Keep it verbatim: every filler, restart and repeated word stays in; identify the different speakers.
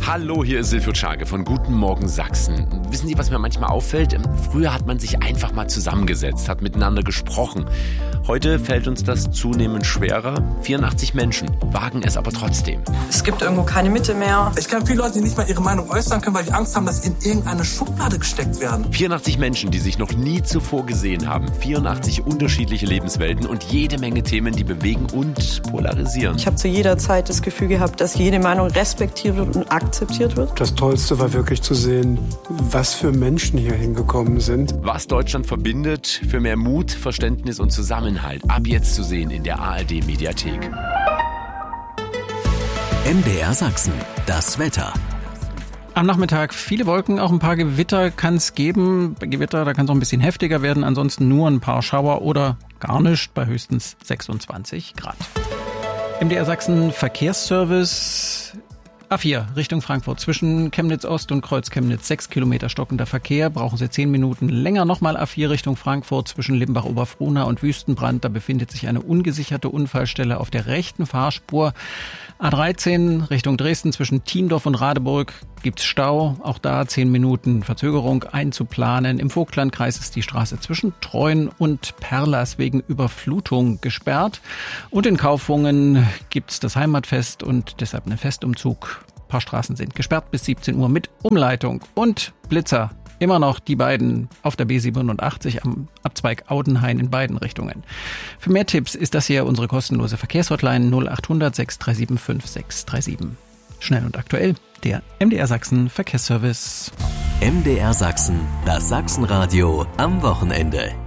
Speaker 1: Hallo, hier ist Silvio Czage von Guten Morgen Sachsen. Wissen Sie, was mir manchmal auffällt? Früher hat man sich einfach mal zusammengesetzt, hat miteinander gesprochen. Heute fällt uns das zunehmend schwerer. vierundachtzig Menschen wagen es aber trotzdem.
Speaker 2: Es gibt irgendwo keine Mitte mehr.
Speaker 3: Ich kenne viele Leute, die nicht mal ihre Meinung äußern können, weil die Angst haben, dass sie in irgendeine Schublade gesteckt werden.
Speaker 1: vierundachtzig Menschen, die sich noch nie zuvor gesehen haben. vierundachtzig unterschiedliche Lebenswelten und jede Menge Themen, die bewegen und polarisieren.
Speaker 2: Ich habe zu jeder Zeit das Gefühl gehabt, dass jede Meinung respektiert wird und akzeptiert wird.
Speaker 4: Das Tollste war wirklich zu sehen, was für Menschen hier hingekommen sind.
Speaker 1: Was Deutschland verbindet, für mehr Mut, Verständnis und Zusammenhalt. Ab jetzt zu sehen in der A R D-Mediathek.
Speaker 5: M D R Sachsen, das Wetter.
Speaker 6: Am Nachmittag viele Wolken, auch ein paar Gewitter kann es geben. Bei Gewitter, da kann es auch ein bisschen heftiger werden. Ansonsten nur ein paar Schauer oder gar nichts bei höchstens sechsundzwanzig Grad. M D R Sachsen Verkehrsservice. A vier Richtung Frankfurt. Zwischen Chemnitz Ost und Kreuz Chemnitz sechs Kilometer stockender Verkehr. Brauchen Sie zehn Minuten länger. Nochmal A vier Richtung Frankfurt zwischen Limbach-Oberfrohna und Wüstenbrand. Da befindet sich eine ungesicherte Unfallstelle auf der rechten Fahrspur. A dreizehn Richtung Dresden zwischen Thiendorf und Radeburg gibt's Stau. Auch da zehn Minuten Verzögerung einzuplanen. Im Vogtlandkreis ist die Straße zwischen Treuen und Perlers wegen Überflutung gesperrt. Und in Kaufungen gibt's das Heimatfest und deshalb einen Festumzug. Ein paar Straßen sind gesperrt bis siebzehn Uhr mit Umleitung und Blitzer. Immer noch die beiden auf der B siebenundachtzig am Abzweig Audenhain in beiden Richtungen. Für mehr Tipps ist das hier unsere kostenlose Verkehrshotline null achthundert sechs drei sieben fünf sechs drei sieben. Schnell und aktuell, der M D R Sachsen Verkehrsservice.
Speaker 5: M D R Sachsen, das Sachsenradio am Wochenende.